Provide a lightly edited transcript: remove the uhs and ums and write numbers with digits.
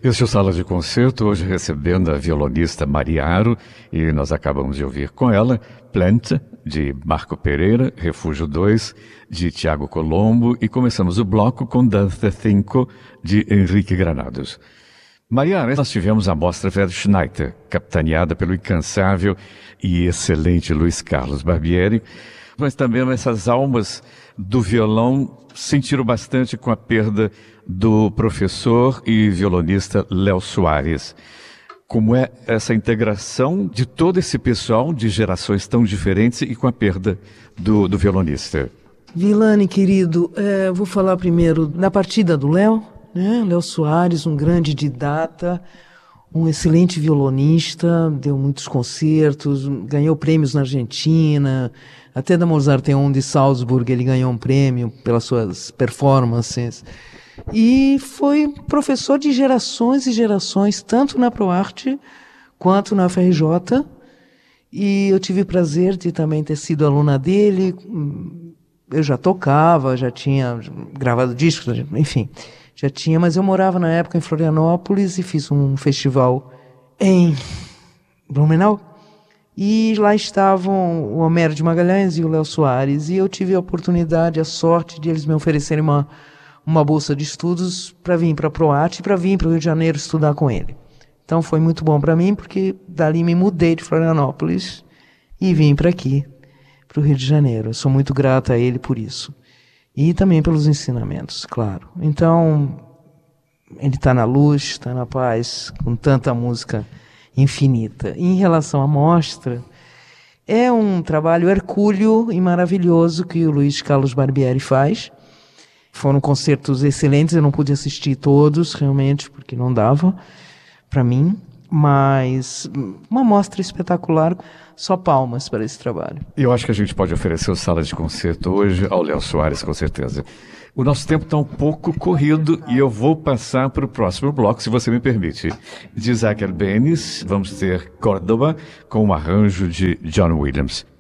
Este é o Sala de Concerto, hoje recebendo a violonista Maria Aro, e nós acabamos de ouvir com ela Plante, de Marco Pereira, Refúgio 2, de Tiago Colombo, e começamos o bloco com Danza Cinco, de Henrique Granados. Maria Aro, nós tivemos a mostra Verschneiter, capitaneada pelo incansável e excelente Luiz Carlos Barbieri, mas também essas almas do violão sentiram bastante com a perda do professor e violonista Léo Soares. Como é essa integração de todo esse pessoal de gerações tão diferentes e com a perda do violonista? Vilani, querido, vou falar primeiro da partida do Léo, né? Léo Soares, um grande didata, um excelente violonista, deu muitos concertos, ganhou prêmios na Argentina, até da Mozarteum de Salzburg ele ganhou um prêmio pelas suas performances. E foi professor de gerações e gerações, tanto na ProArte quanto na FRJ. E eu tive o prazer de também ter sido aluna dele. Eu já tocava, já tinha gravado discos, enfim, já tinha, mas eu morava na época em Florianópolis e fiz um festival em Blumenau. E lá estavam o Homero de Magalhães e o Léo Soares. E eu tive a oportunidade, a sorte de eles me oferecerem uma bolsa de estudos para vir para a ProArte e para vir para o Rio de Janeiro estudar com ele. Então foi muito bom para mim, porque dali me mudei de Florianópolis e vim para aqui, para o Rio de Janeiro. Eu sou muito grata a ele por isso. E também pelos ensinamentos, claro. Então, ele está na luz, está na paz, com tanta música infinita. E em relação à mostra, é um trabalho hercúleo e maravilhoso que o Luiz Carlos Barbieri faz. Foram concertos excelentes, eu não pude assistir todos, realmente, porque não dava para mim, mas uma mostra espetacular, só palmas para esse trabalho. Eu acho que a gente pode oferecer o Sala de Concerto hoje ao Léo Soares, com certeza. O nosso tempo está um pouco corrido e eu vou passar para o próximo bloco, se você me permite. De Isaac Albéniz, vamos ter Córdoba com um arranjo de John Williams.